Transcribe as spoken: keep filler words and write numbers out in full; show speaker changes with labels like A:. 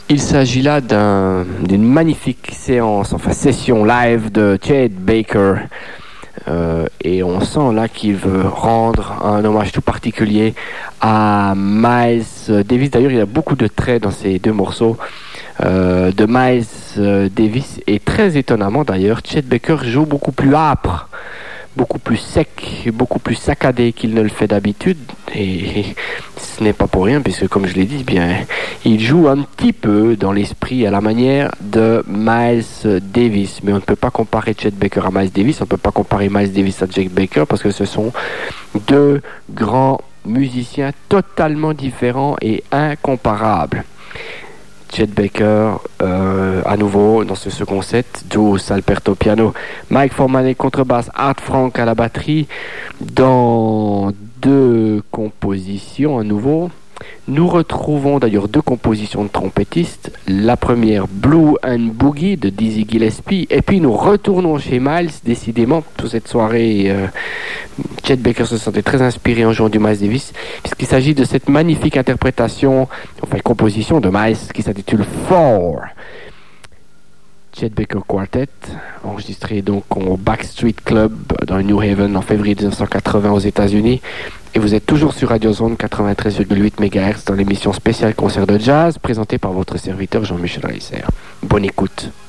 A: Il s'agit là d'un, d'une magnifique séance, enfin session live de Chet Baker. Euh, et on sent là qu'il veut rendre un hommage tout particulier à Miles Davis. D'ailleurs, il y a beaucoup de traits dans ces deux morceaux euh, de Miles Davis. Et très étonnamment d'ailleurs, Chet Baker joue beaucoup plus âpre, beaucoup plus sec, beaucoup plus saccadé qu'il ne le fait d'habitude. Et ce n'est pas pour rien, puisque comme je l'ai dit, bien, il joue un petit peu dans l'esprit à la manière de Miles Davis. Mais on ne peut pas comparer Chet Baker à Miles Davis, on ne peut pas comparer Miles Davis à Chet Baker, parce que ce sont deux grands musiciens totalement différents et incomparables. Chet Baker, euh, à nouveau dans ce second set, Joe Salperto au piano, Mike Forman contrebasse, Art Frank à la batterie, dans deux compositions à nouveau. Nous retrouvons d'ailleurs deux compositions de trompettistes. La première, Blue and Boogie de Dizzy Gillespie, et puis nous retournons chez Miles. Décidément, toute cette soirée, euh, Chet Baker se sentait très inspiré en jouant du Miles Davis, puisqu'il s'agit de cette magnifique interprétation, enfin composition de Miles qui s'intitule Four. Chet Baker Quartet, enregistré donc au Backstreet Club dans le New Haven en février dix-neuf cent quatre-vingts aux États-Unis. Et vous êtes toujours sur Radio Zone quatre-vingt-treize virgule huit mégahertz dans l'émission spéciale concert de jazz présentée par votre serviteur Jean-Michel Reisser. Bonne écoute.